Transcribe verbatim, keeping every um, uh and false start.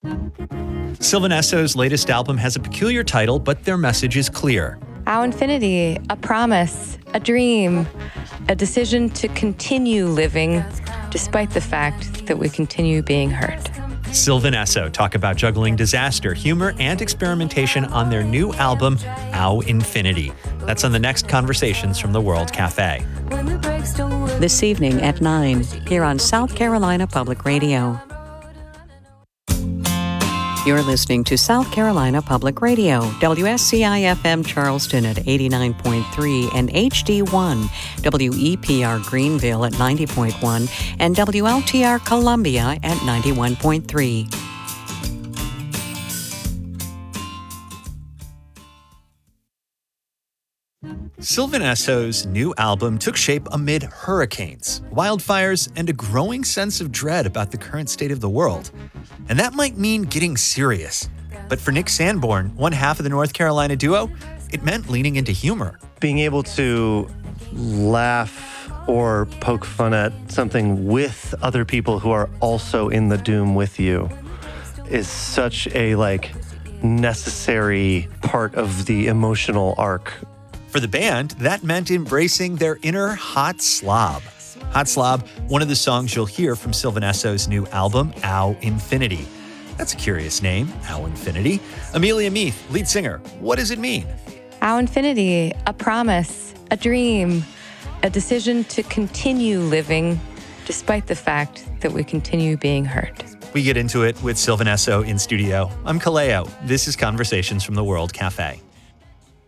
Sylvan Esso's latest album has a peculiar title, but their message is clear. Our infinity, a promise, a dream, a decision to continue living despite the fact that we continue being hurt. Sylvan Esso talk about juggling disaster, humor, and experimentation on their new album, Our Infinity. That's on the next Conversations from the World Cafe. This evening at nine, here on South Carolina Public Radio. You're listening to South Carolina Public Radio, W S C I F M Charleston at eighty-nine point three and H D one, W E P R Greenville at ninety point one, and W L T R Columbia at ninety-one point three. Sylvan Esso's new album took shape amid hurricanes, wildfires, and a growing sense of dread about the current state of the world. And that might mean getting serious. But for Nick Sanborn, one half of the North Carolina duo, it meant leaning into humor. Being able to laugh or poke fun at something with other people who are also in the doom with you is such a, like, necessary part of the emotional arc. For the band, that meant embracing their inner hot slob. Hot Slob, one of the songs you'll hear from Sylvan Esso's new album, Our Infinity. That's a curious name, Our Infinity. Amelia Meath, lead singer, what does it mean? Our infinity, a promise, a dream, a decision to continue living despite the fact that we continue being hurt. We get into it with Sylvan Esso in studio. I'm Kaleo. This is Conversations from the World Cafe.